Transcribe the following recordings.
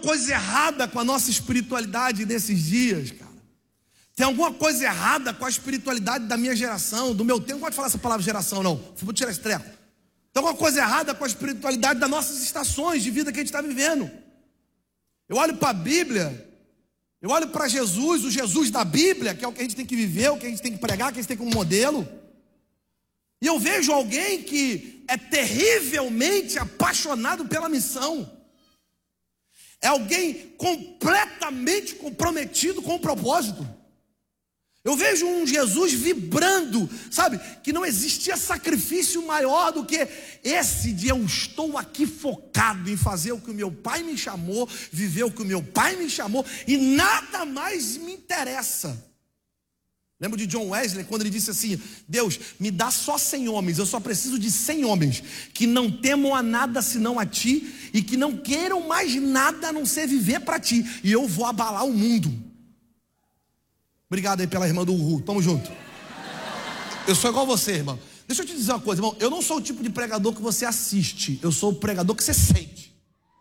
coisa errada com a nossa espiritualidade nesses dias, cara. Tem alguma coisa errada com a espiritualidade da minha geração, do meu tempo. Não pode falar essa palavra geração, não. Vou tirar esse treco. Tem alguma coisa errada com a espiritualidade das nossas estações de vida que a gente está vivendo. Eu olho para a Bíblia, eu olho para Jesus, o Jesus da Bíblia, que é o que a gente tem que viver, o que a gente tem que pregar, o que a gente tem como modelo. E eu vejo alguém que é terrivelmente apaixonado pela missão. É alguém completamente comprometido com o propósito. Eu vejo um Jesus vibrando, sabe? Que não existia sacrifício maior do que esse de eu estou aqui focado em fazer o que o meu pai me chamou, viver o que o meu pai me chamou, e nada mais me interessa. Lembro de John Wesley, quando ele disse assim: Deus, me dá só 100 homens, eu só preciso de 100 homens, que não temam a nada senão a ti, e que não queiram mais nada a não ser viver para ti, e eu vou abalar o mundo. Obrigado aí pela irmã do Uhu, tamo junto. Eu sou igual você, irmão. Deixa eu te dizer uma coisa, irmão. Eu não sou o tipo de pregador que você assiste, eu sou o pregador que você sente.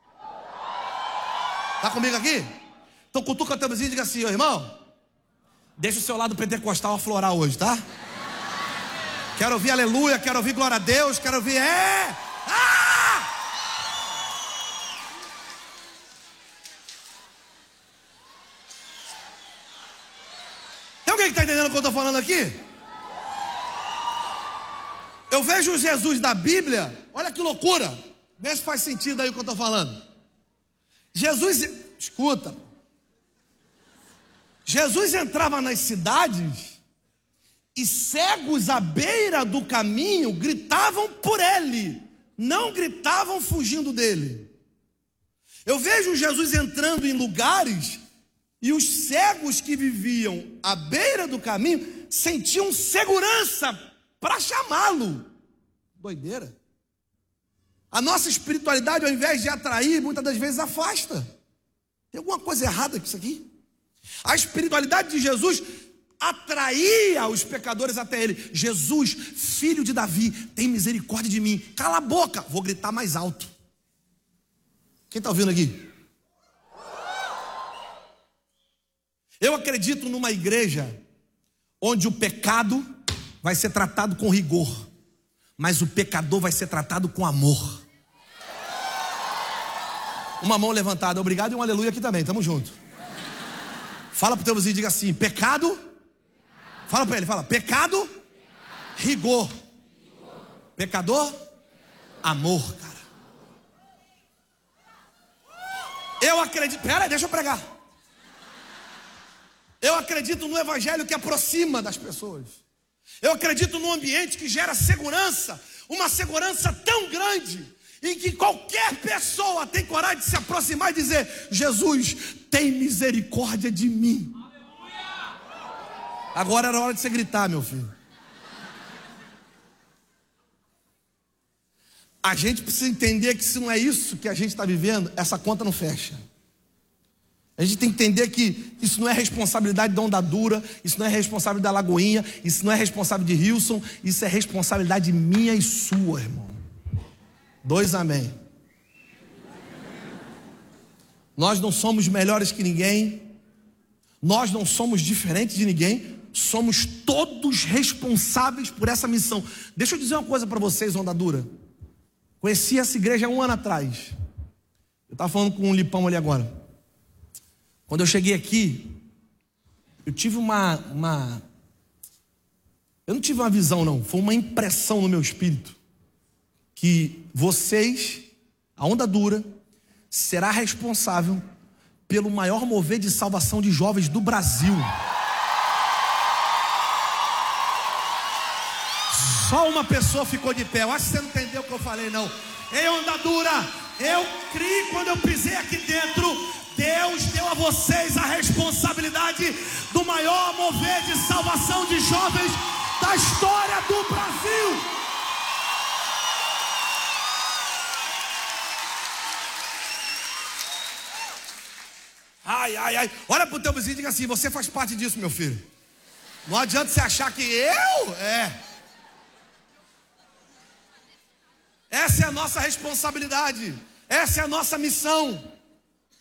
Tá comigo aqui? Então cutuca a tua vizinha e diga assim: ô irmão, deixa o seu lado pentecostal aflorar hoje, tá? Quero ouvir aleluia, quero ouvir glória a Deus, quero ouvir Tem alguém que está entendendo o que eu estou falando aqui? Eu vejo o Jesus da Bíblia, olha que loucura. Vê se faz sentido aí o que eu estou falando. Escuta. Jesus entrava nas cidades e cegos à beira do caminho gritavam por ele, não gritavam fugindo dele. Eu vejo Jesus entrando em lugares e os cegos que viviam à beira do caminho sentiam segurança para chamá-lo. Doideira. A nossa espiritualidade, ao invés de atrair, muitas das vezes afasta. Tem alguma coisa errada com isso aqui? A espiritualidade de Jesus atraía os pecadores até ele. Jesus, filho de Davi, tem misericórdia de mim. Cala a boca, vou gritar mais alto. Quem está ouvindo aqui? Eu acredito numa igreja onde o pecado vai ser tratado com rigor, mas o pecador vai ser tratado com amor. Uma mão levantada, obrigado, e um aleluia aqui também, tamo junto. Fala pro teu vizinho e diga assim: pecado. Fala para ele, fala: pecado, rigor. Pecador, amor, cara. Eu acredito, pera, deixa eu pregar. Eu acredito no evangelho que aproxima das pessoas. Eu acredito num ambiente que gera segurança, uma segurança tão grande, em que qualquer pessoa tem coragem de se aproximar e dizer: Jesus, tem misericórdia de mim. Agora era hora de você gritar, meu filho. A gente precisa entender que se não é isso que a gente está vivendo, essa conta não fecha. A gente tem que entender que isso não é responsabilidade da Onda Dura, isso não é responsabilidade da Lagoinha, isso não é responsabilidade de Hilson, isso é responsabilidade minha e sua, irmão. 2 amém. Nós não somos melhores que ninguém, nós não somos diferentes de ninguém, somos todos responsáveis por essa missão. Deixa eu dizer uma coisa para vocês, Onda Dura. Conheci essa igreja há 1 ano atrás. Eu estava falando com um Lipão ali agora. Quando eu cheguei aqui, eu tive eu não tive uma visão, não. Foi uma impressão no meu espírito. Que vocês, a Onda Dura, será responsável pelo maior mover de salvação de jovens do Brasil. Só uma pessoa ficou de pé. Eu acho que você não entendeu o que eu falei, não. Ei, Onda Dura, eu criei quando eu pisei aqui dentro. Deus deu a vocês a responsabilidade do maior mover de salvação de jovens da história do Brasil. Ai. Olha pro teu vizinho e diga assim: você faz parte disso, meu filho. Não adianta você achar que eu... Essa é a nossa responsabilidade. Essa é a nossa missão.